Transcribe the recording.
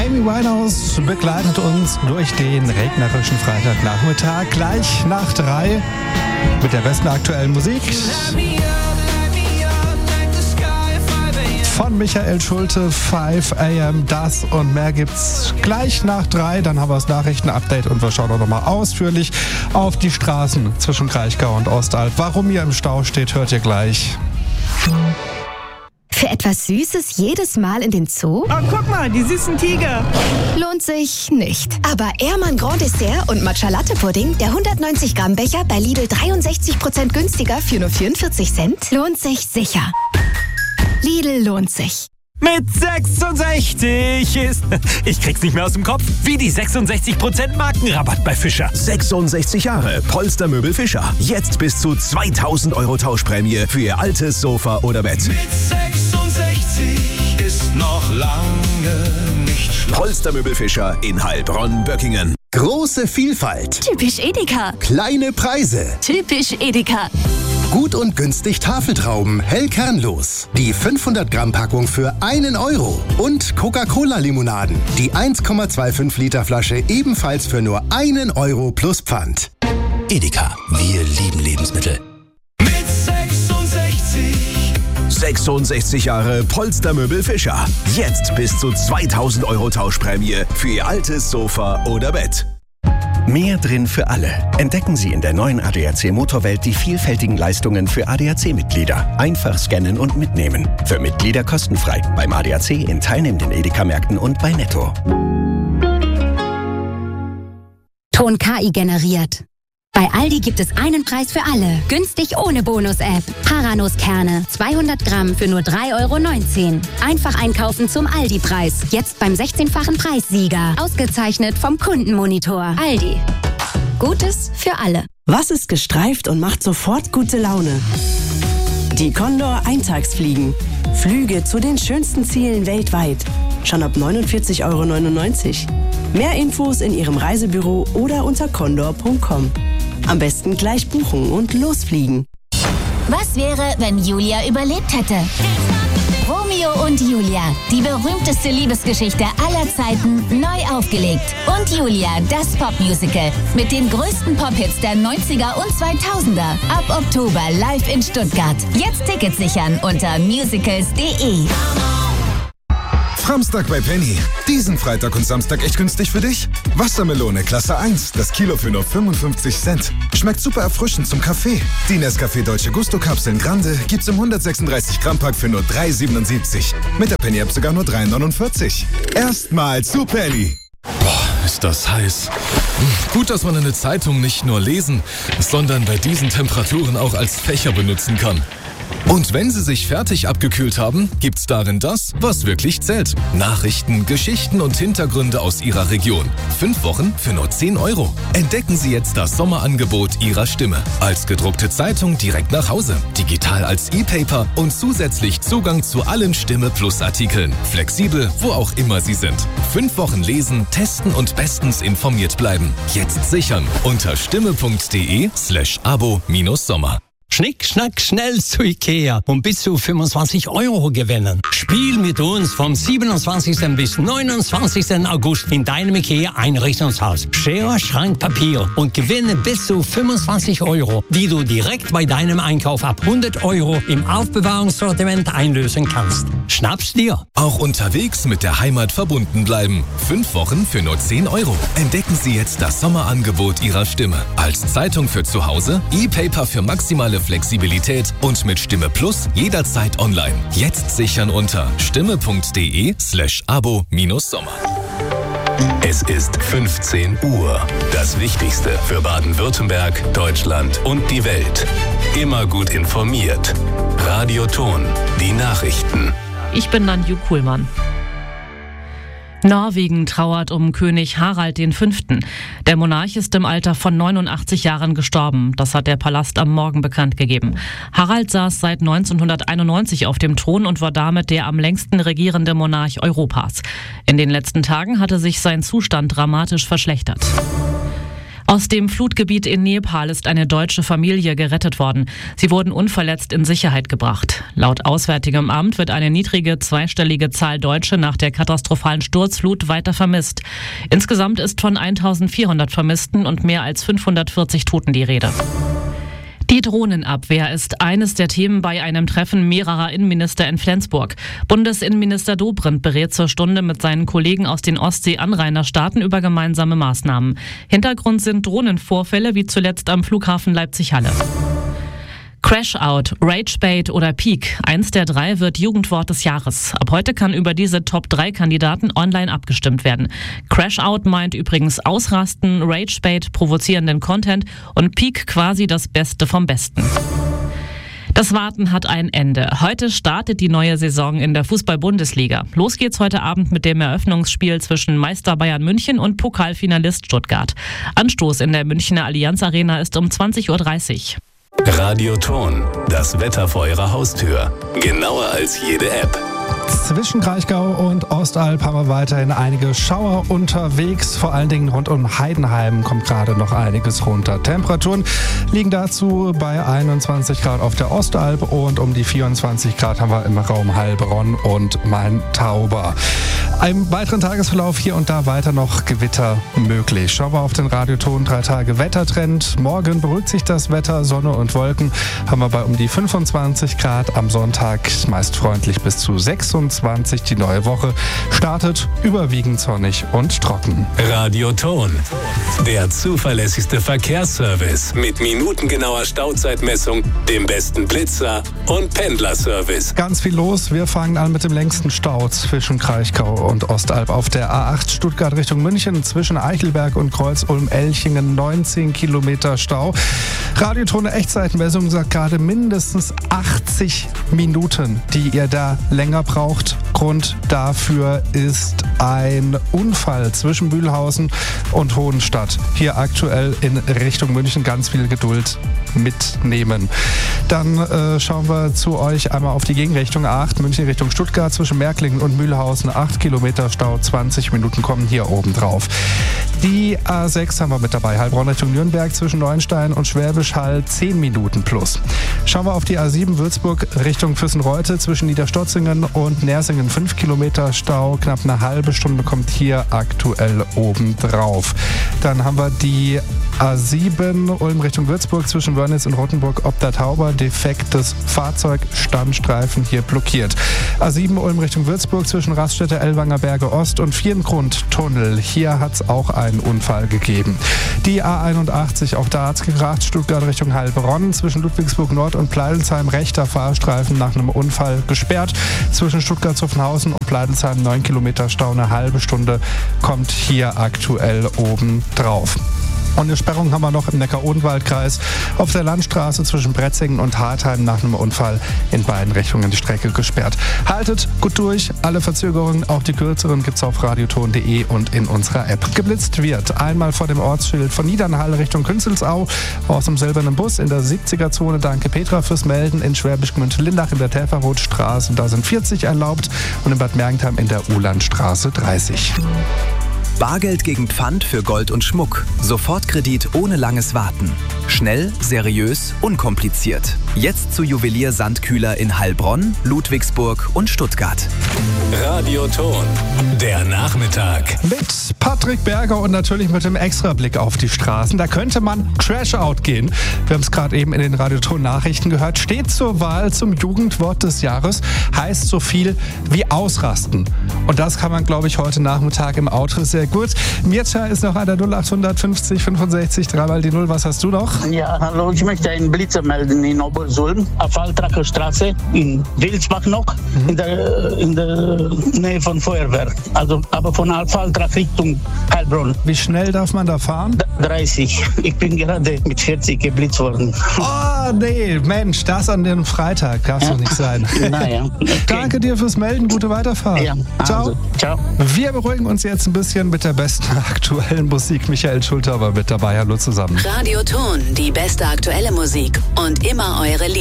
Amy Winehouse begleitet uns durch den regnerischen Freitagnachmittag gleich nach 3 mit der besten aktuellen Musik. Von Michael Schulte, 5 AM, das und mehr gibt's gleich nach 3. Dann haben wir das Nachrichtenupdate und wir schauen auch nochmal ausführlich auf die Straßen zwischen Kraichgau und Ostalb. Warum ihr im Stau steht, hört ihr gleich. Für etwas Süßes jedes Mal in den Zoo? Oh, guck mal, die süßen Tiger. Lohnt sich nicht. Aber Ehrmann Grand Dessert und Matcha Latte Pudding, der 190 Gramm Becher bei Lidl 63% günstiger für nur 44 Cent, lohnt sich sicher. Lidl lohnt sich. Mit 66 ist... Ich krieg's nicht mehr aus dem Kopf. Wie die 66% Markenrabatt bei Fischer. 66 Jahre Polstermöbel Fischer. Jetzt bis zu 2.000 € Tauschprämie für Ihr altes Sofa oder Bett. Mit 66 ist noch lange nicht Schluss. Polstermöbel Fischer in Heilbronn-Böckingen. Große Vielfalt. Typisch Edeka. Kleine Preise. Typisch Edeka. Gut und günstig Tafeltrauben, hell kernlos. Die 500 Gramm Packung für 1 €. Und Coca-Cola-Limonaden. Die 1,25 Liter Flasche ebenfalls für nur 1 € plus Pfand. Edeka, wir lieben Lebensmittel. Mit 66. 66 Jahre Polstermöbel Fischer. Jetzt bis zu 2.000 € Tauschprämie für Ihr altes Sofa oder Bett. Mehr drin für alle. Entdecken Sie in der neuen ADAC Motorwelt die vielfältigen Leistungen für ADAC-Mitglieder. Einfach scannen und mitnehmen. Für Mitglieder kostenfrei. Beim ADAC in teilnehmenden Edeka-Märkten und bei Netto. Ton KI generiert. Bei Aldi gibt es einen Preis für alle. Günstig ohne Bonus-App. Paranuss-Kerne, 200 Gramm für nur 3,19 €. Einfach einkaufen zum Aldi-Preis. Jetzt beim 16-fachen Preissieger. Ausgezeichnet vom Kundenmonitor. Aldi. Gutes für alle. Was ist gestreift und macht sofort gute Laune? Die Condor Eintagsfliegen. Flüge zu den schönsten Zielen weltweit. Schon ab 49,99 €. Mehr Infos in Ihrem Reisebüro oder unter condor.com. Am besten gleich buchen und losfliegen. Was wäre, wenn Julia überlebt hätte? Romeo und Julia, die berühmteste Liebesgeschichte aller Zeiten, neu aufgelegt. Und Julia, das Popmusical mit den größten Pop-Hits der 90er und 2000er. Ab Oktober live in Stuttgart. Jetzt Tickets sichern unter musicals.de. Samstag bei Penny. Diesen Freitag und Samstag echt günstig für dich? Wassermelone Klasse 1, das Kilo für nur 55 Cent. Schmeckt super erfrischend zum Kaffee. Die Nescafé Dolce Gusto Kapseln Grande gibt's im 136 Gramm Pack für nur 3,77. Mit der Penny App sogar nur 3,49. Erstmal zu Penny. Boah, ist das heiß. Gut, dass man eine Zeitung nicht nur lesen, sondern bei diesen Temperaturen auch als Fächer benutzen kann. Und wenn Sie sich fertig abgekühlt haben, gibt's darin das, was wirklich zählt. Nachrichten, Geschichten und Hintergründe aus Ihrer Region. 5 Wochen für nur 10 €. Entdecken Sie jetzt das Sommerangebot Ihrer Stimme. Als gedruckte Zeitung direkt nach Hause, digital als E-Paper und zusätzlich Zugang zu allen Stimme Plus Artikeln. Flexibel, wo auch immer Sie sind. 5 Wochen lesen, testen und bestens informiert bleiben. Jetzt sichern unter stimme.de/abo-sommer. Schnick, schnack, schnell zu Ikea und bis zu 25 € gewinnen. Spiel mit uns vom 27. bis 29. August in deinem Ikea-Einrichtungshaus. Schere, Schrank, Papier und gewinne bis zu 25 €, die du direkt bei deinem Einkauf ab 100 € im Aufbewahrungssortiment einlösen kannst. Schnapp's dir! Auch unterwegs mit der Heimat verbunden bleiben. 5 Wochen für nur 10 €. Entdecken Sie jetzt das Sommerangebot Ihrer Stimme. Als Zeitung für zu Hause, E-Paper für maximale Flexibilität und mit Stimme Plus jederzeit online. Jetzt sichern unter stimme.de/abo-sommer. Es ist 15 Uhr. Das Wichtigste für Baden-Württemberg, Deutschland und die Welt. Immer gut informiert. Radio Ton, die Nachrichten. Ich bin Nanju Kuhlmann. Norwegen trauert um König Harald V. Der Monarch ist im Alter von 89 Jahren gestorben. Das hat der Palast am Morgen bekannt gegeben. Harald saß seit 1991 auf dem Thron und war damit der am längsten regierende Monarch Europas. In den letzten Tagen hatte sich sein Zustand dramatisch verschlechtert. Aus dem Flutgebiet in Nepal ist eine deutsche Familie gerettet worden. Sie wurden unverletzt in Sicherheit gebracht. Laut Auswärtigem Amt wird eine niedrige zweistellige Zahl Deutsche nach der katastrophalen Sturzflut weiter vermisst. Insgesamt ist von 1400 Vermissten und mehr als 540 Toten die Rede. Die Drohnenabwehr ist eines der Themen bei einem Treffen mehrerer Innenminister in Flensburg. Bundesinnenminister Dobrindt berät zur Stunde mit seinen Kollegen aus den Ostsee-Anrainerstaaten über gemeinsame Maßnahmen. Hintergrund sind Drohnenvorfälle wie zuletzt am Flughafen Leipzig-Halle. Crash-Out, Rage-Bait oder Peak. Eins der drei wird Jugendwort des Jahres. Ab heute kann über diese Top-3-Kandidaten online abgestimmt werden. Crash-Out meint übrigens Ausrasten, Rage-Bait provozierenden Content und Peak quasi das Beste vom Besten. Das Warten hat ein Ende. Heute startet die neue Saison in der Fußball-Bundesliga. Los geht's heute Abend mit dem Eröffnungsspiel zwischen Meister Bayern München und Pokalfinalist Stuttgart. Anstoß in der Münchner Allianz Arena ist um 20:30 Uhr. Radioton, das Wetter vor Ihrer Haustür. Genauer als jede App. Zwischen Kraichgau und Ostalb haben wir weiterhin einige Schauer unterwegs. Vor allen Dingen rund um Heidenheim kommt gerade noch einiges runter. Temperaturen liegen dazu bei 21 Grad auf der Ostalb und um die 24 Grad haben wir im Raum Heilbronn und Main-Tauber. Im weiteren Tagesverlauf hier und da weiter noch Gewitter möglich. Schauen wir auf den Radioton 3 Tage Wettertrend. Morgen beruhigt sich das Wetter, Sonne und Wolken haben wir bei um die 25 Grad. Am Sonntag meist freundlich bis zu 26. Die neue Woche startet überwiegend sonnig und trocken. Radioton, der zuverlässigste Verkehrsservice mit minutengenauer Stauzeitmessung, dem besten Blitzer und Pendlerservice. Ganz viel los. Wir fangen an mit dem längsten Stau zwischen Kraichgau und Ostalb auf der A8 Stuttgart Richtung München zwischen Eichelberg und Kreuz-Ulm-Elchingen 19 Kilometer Stau. Radiotone Echtzeitmessung sagt gerade mindestens 80 Minuten, die ihr da länger braucht. Grund dafür ist ein Unfall zwischen Bühlhausen und Hohenstadt. Hier aktuell in Richtung München ganz viel Geduld mitnehmen. Dann schauen wir zu euch einmal auf die Gegenrichtung A8 München Richtung Stuttgart zwischen Märklingen und Mühlhausen 8 Kilometer Stau, 20 Minuten kommen hier oben drauf. Die A6 haben wir mit dabei, Heilbronn Richtung Nürnberg zwischen Neuenstein und Schwäbisch Hall 10 Minuten plus. Schauen wir auf die A7 Würzburg Richtung Füssenreute zwischen Niederstotzingen und Nersingen 5 Kilometer Stau, knapp eine halbe Stunde kommt hier aktuell oben drauf. Dann haben wir die A7 Ulm Richtung Würzburg zwischen Wörnitz und Rottenburg ob der Tauber, defektes Fahrzeug, Standstreifen hier blockiert. A7 Ulm Richtung Würzburg zwischen Raststätte Ellwanger Berge Ost und Vierengrund-Tunnel. Hier hat es auch einen Unfall gegeben. Die A81, auch da hat es gekracht, Stuttgart Richtung Heilbronn zwischen Ludwigsburg Nord und Pleidelsheim, rechter Fahrstreifen nach einem Unfall gesperrt. Zwischen Stuttgart-Zuffenhausen und Pleidelsheim 9 Kilometer Stau, eine halbe Stunde kommt hier aktuell oben drauf. Und eine Sperrung haben wir noch im Neckar-Odenwald-Kreis auf der Landstraße zwischen Bretzingen und Hartheim nach einem Unfall in beiden Richtungen die Strecke gesperrt. Haltet gut durch, alle Verzögerungen, auch die kürzeren, gibt's auf radioton.de und in unserer App. Geblitzt wird einmal vor dem Ortsschild von Niedernhall Richtung Künzelsau aus dem silbernen Bus in der 70er-Zone. Danke Petra fürs Melden. In Schwäbisch Gmünd-Lindach in der Täferrothstraße, da sind 40 erlaubt und in Bad Mergentheim in der Ulandstraße 30. Bargeld gegen Pfand für Gold und Schmuck. Sofortkredit ohne langes Warten. Schnell, seriös, unkompliziert. Jetzt zu Juwelier Sandkühler in Heilbronn, Ludwigsburg und Stuttgart. Radioton, der Nachmittag. Mit Patrick Berger und natürlich mit dem Extrablick auf die Straßen. Da könnte man Crash-Out gehen. Wir haben es gerade eben in den Radioton-Nachrichten gehört. Steht zur Wahl zum Jugendwort des Jahres. Heißt so viel wie ausrasten. Und das kann man, glaube ich, heute Nachmittag im Auto sehr gut. Mircea ist noch an der 0850 65 3 die 0. Was hast du noch? Ja, hallo, ich möchte einen Blitzer melden in Obersulm, auf Altracher Straße, in Wilsbach noch, in der Nähe von Feuerwehr. Also, aber von Altrach Richtung Heilbronn. Wie schnell darf man da fahren? 30. Ich bin gerade mit 40 geblitzt worden. Oh, nee, Mensch, das an dem Freitag darf doch nicht sein. Naja. Okay. Danke dir fürs Melden, gute Weiterfahrt. Ja, ciao. Ciao. Wir beruhigen uns jetzt ein bisschen mit der besten aktuellen Musik. Michael Schulter war mit dabei. Hallo zusammen. Radioton, die beste aktuelle Musik und immer eure